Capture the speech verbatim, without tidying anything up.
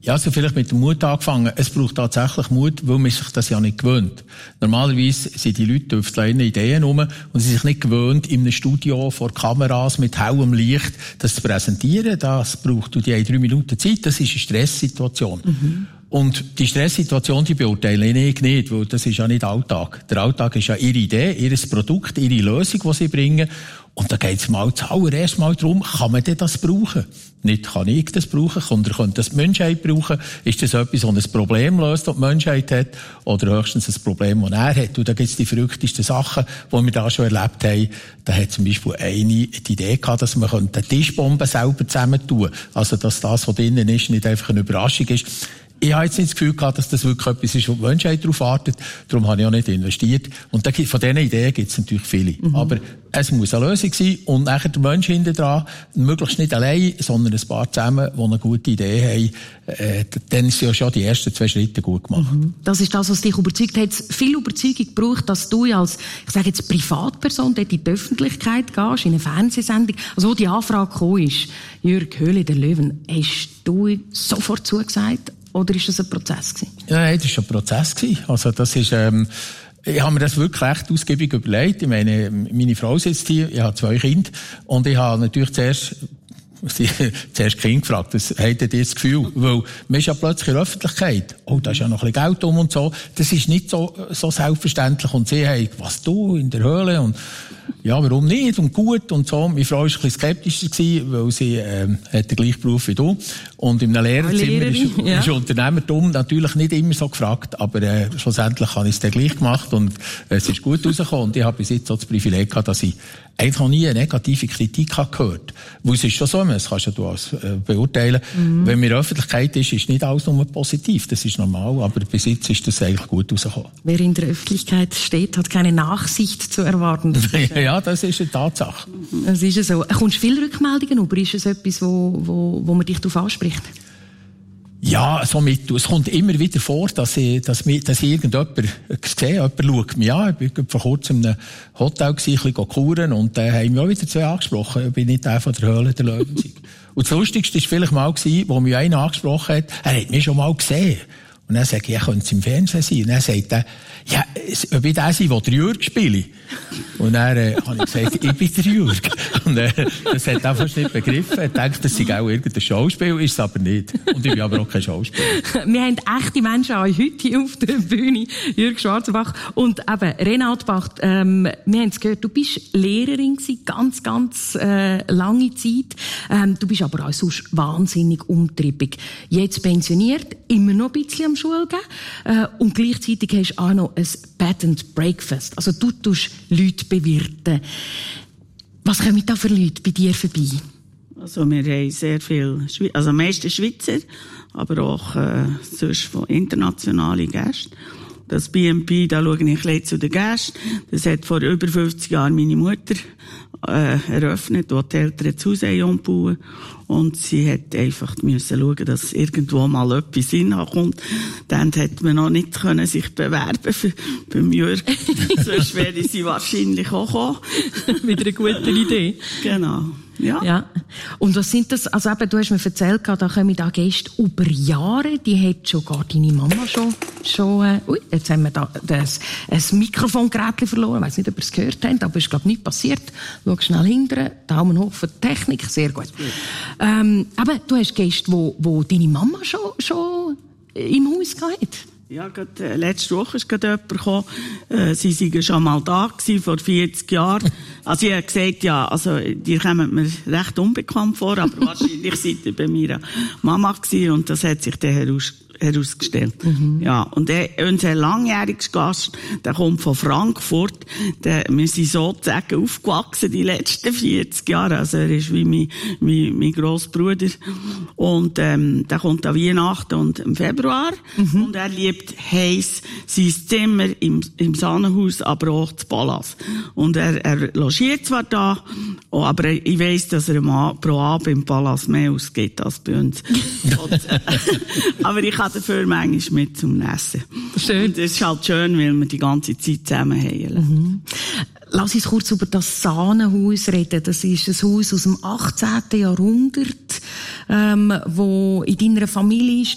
Ja, also vielleicht mit dem Mut angefangen. Es braucht tatsächlich Mut, weil man sich das ja nicht gewöhnt. Normalerweise sind die Leute auf kleinen Ideen rum und sie sind sich nicht gewöhnt, in einem Studio vor Kameras mit hellem Licht das zu präsentieren. Das braucht die ein, drei Minuten Zeit. Das ist eine Stresssituation. Mhm. Und die Stresssituation, die beurteile ich nicht, weil das ist ja nicht Alltag. Der Alltag ist ja ihre Idee, ihr Produkt, ihre Lösung, die sie bringen. Und da geht es mal zuallererst mal darum, kann man denn das brauchen? Nicht kann ich das brauchen, oder könnte das die Menschheit brauchen? Ist das etwas, das ein Problem löst, das die Menschheit hat? Oder höchstens ein Problem, das er hat? Und da gibt es die verrücktesten Sachen, die wir da schon erlebt haben. Da hat zum Beispiel eine die Idee gehabt, dass man eine Tischbombe selber zusammentun könnte. Also, dass das, was drinnen ist, nicht einfach eine Überraschung ist. Ich habe jetzt nicht das Gefühl gehabt, dass das wirklich etwas ist, wo die Menschheit darauf wartet. Darum habe ich auch nicht investiert. Und da gibt, von diesen Ideen gibt es natürlich viele. Mhm. Aber es muss eine Lösung sein. Und nachher der Mensch hinten dran, möglichst nicht allein, sondern ein paar zusammen, die eine gute Idee haben. Äh, dann sind ja schon die ersten zwei Schritte gut gemacht. Mhm. Das ist das, was dich überzeugt hat. Viel Überzeugung gebraucht, dass du als, ich sage jetzt, Privatperson dort in die Öffentlichkeit gehst, in eine Fernsehsendung. Also, wo die Anfrage gekommen ist, Jürg, Höhle der Löwen, hast du sofort zugesagt? Oder ist das ein Prozess gewesen? Ja, nein, das war ein Prozess gewesen. Also, das ist, ähm, ich habe mir das wirklich recht ausgiebig überlegt. Ich meine, meine Frau sitzt hier, ich habe zwei Kinder. Und ich habe natürlich zuerst, sie, zuerst Kind gefragt, was hättet ihr das Gefühl? Weil, man ist ja plötzlich in der Öffentlichkeit. Oh, da ist ja noch ein bisschen Geld um und so. Das ist nicht so, so selbstverständlich. Und sie haben, was du in der Höhle? Und, ja, warum nicht? Und gut und so. Meine Frau war ein bisschen skeptischer gewesen, weil sie, ähm, hat den gleichen Beruf wie du. Und in einem Lehrerzimmer ist, ja. ist Unternehmertum natürlich nicht immer so gefragt, aber, äh, schlussendlich habe ich es dann gleich gemacht und äh, es ist gut rausgekommen. Und ich habe bis jetzt so das Privileg gehabt, dass ich eigentlich noch nie eine negative Kritik habe gehört. Weil es ist schon so, das kannst ja du als, äh, beurteilen. Mhm. Wenn man in der Öffentlichkeit ist, ist nicht alles nur positiv. Das ist normal, aber bis jetzt ist das eigentlich gut rausgekommen. Wer in der Öffentlichkeit steht, hat keine Nachsicht zu erwarten. Ja, das ist eine Tatsache. Das ist so. Kommst du viele Rückmeldungen über? Ist es etwas, wo, wo, wo man dich darauf anspricht? Ja, so mit, es kommt immer wieder vor, dass ich, dass mir, dass ich irgendjemand sehe, jemand schaut mich an. Ich bin vor kurzem in einem Hotel gewesen, ein bisschen kuren, und da haben mich auch wieder zwei angesprochen. Ich bin nicht der von der Höhle der Löwen. Und das Lustigste war vielleicht mal gewesen, wo mich einer angesprochen hat, er hat mich schon mal gesehen. Und dann sage ich, ja, könnte es im Fernsehen sein? Und dann sagt er, ja, ob ich der sein, der der Jürg spiele. Und dann äh, habe ich gesagt, ich bin der Jürg. Und äh, das hat er fast nicht begriffen. Er denkt, das sei auch irgendein Schauspiel, ist es aber nicht. Und ich bin aber auch kein Schauspieler. Wir haben echte Menschen auch heute hier auf der Bühne. Jürg Schwarzenbach und eben Renat Bach. Ähm, wir haben es gehört, du bist Lehrerin gewesen, ganz, ganz äh, lange Zeit. Ähm, du bist aber auch sonst wahnsinnig umtriebig. Jetzt pensioniert, immer noch ein bisschen am Schule gehen. Äh, und gleichzeitig hast du auch noch ein Bed and Breakfast. Also du tust Leute bewirten. Was kommen da für Leute bei dir vorbei? Also wir haben sehr viele, Schwe- also meistens Schweizer, aber auch äh, sonst von internationalen Gästen. Das B and B, da schaue ich ein bisschen zu den Gästen. Das hat vor über fünfzig Jahren meine Mutter äh, eröffnet, wo die Eltern das Haus umbauen. Und sie hat einfach müssen schauen, dass irgendwo mal etwas hinkommt. Dann hätte man noch nicht können sich bewerben für, beim Jürg. Sonst wäre sie wahrscheinlich auch gekommen. Wieder eine gute Idee. Genau. Ja. Ja. Und was sind das, also eben, du hast mir erzählt, da kommen da Gäste über Jahre, die hat schon gar deine Mama schon, schon, äh, ui, jetzt haben wir da das, ein Mikrofongerät verloren, ich weiss nicht, ob ihr es gehört habt, aber es ist, glaube ich, nicht passiert. Schau schnell hinterher, Daumen hoch für die Technik, sehr gut. Ähm, aber du hast Gäste, wo, wo deine Mama schon, schon im Haus gehabt. Ja, gerade, äh, letzte Woche ist gerade jemand gekommen, äh, sie seien schon mal da gewesen, vor vierzig Jahren. Also, ich habe gesagt, ja, also, die kommen mir recht unbekannt vor, aber wahrscheinlich seid ihr bei meiner Mama gewesen, und das hat sich dann heraus, herausgestellt. Mhm. Ja, und der, unser langjähriger Gast, der kommt von Frankfurt, der, wir sind sozusagen aufgewachsen die letzten vierzig Jahre, also er ist wie mein, mein, mein Grossbruder, und, ähm, der kommt an Weihnachten und im Februar, mhm. und er liebt heiß sein Zimmer im, im Sahnenhaus, aber auch das Palast. Und er, er logiert zwar da, aber ich weiss, dass er pro Abend im Palast mehr ausgeht als bei uns. Und, äh, aber ich kann dafür manchmal mit zum Essen. Schön. Und das ist halt schön, weil wir die ganze Zeit zusammen haben. Mhm. Lass uns kurz über das Sahnenhaus reden. Das ist ein Haus aus dem achtzehnten Jahrhundert, ähm, wo in deiner Familie